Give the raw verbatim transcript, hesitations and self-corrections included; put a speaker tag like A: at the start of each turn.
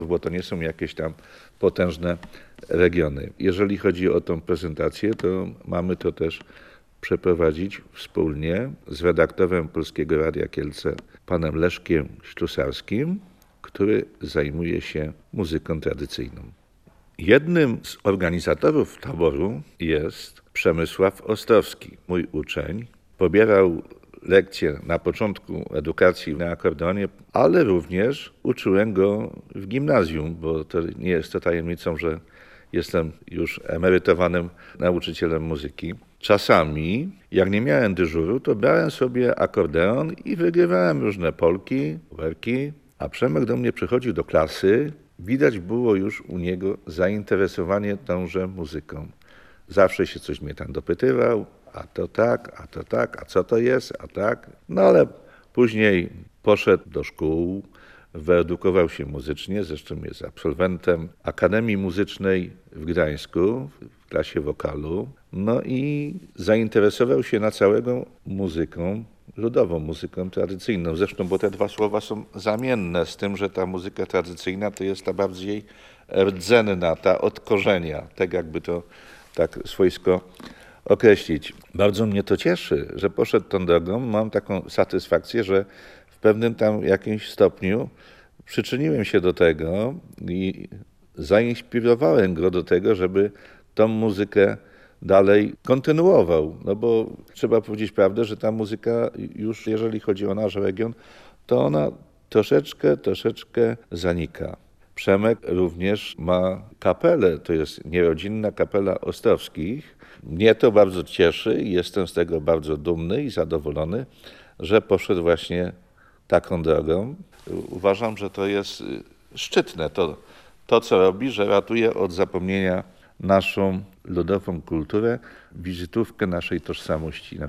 A: bo to nie są jakieś tam potężne regiony. Jeżeli chodzi o tą prezentację, to mamy to też przeprowadzić wspólnie z redaktorem Polskiego Radia Kielce, panem Leszkiem Ślusarskim, który zajmuje się muzyką tradycyjną. Jednym z organizatorów taboru jest Przemysław Ostrowski, mój uczeń. Pobierał lekcje na początku edukacji na akordeonie, ale również uczyłem go w gimnazjum, bo to nie jest to tajemnicą, że jestem już emerytowanym nauczycielem muzyki. Czasami, jak nie miałem dyżuru, to brałem sobie akordeon i wygrywałem różne polki, werki, a Przemek do mnie przychodził do klasy. Widać było już u niego zainteresowanie tąże muzyką. Zawsze się coś mnie tam dopytywał, a to tak, a to tak, a co to jest, a tak. No ale później poszedł do szkół, wyedukował się muzycznie, zresztą jest absolwentem Akademii Muzycznej w Gdańsku w klasie wokalu. No i zainteresował się na całego muzyką, ludową muzyką tradycyjną. Zresztą, bo te dwa słowa są zamienne z tym, że ta muzyka tradycyjna to jest ta bardziej rdzenna, ta od korzenia, tak jakby to tak swojsko określić. Bardzo mnie to cieszy, że poszedł tą drogą. Mam taką satysfakcję, że w pewnym tam jakimś stopniu przyczyniłem się do tego i zainspirowałem go do tego, żeby tą muzykę dalej kontynuował. No bo trzeba powiedzieć prawdę, że ta muzyka już, jeżeli chodzi o nasz region, to ona troszeczkę, troszeczkę zanika. Przemek również ma kapelę, to jest nierodzinna kapela Ostrowskich. Mnie to bardzo cieszy i jestem z tego bardzo dumny i zadowolony, że poszedł właśnie taką drogą. Uważam, że to jest szczytne, to, to co robi, że ratuje od zapomnienia naszą ludową kulturę, wizytówkę naszej tożsamości.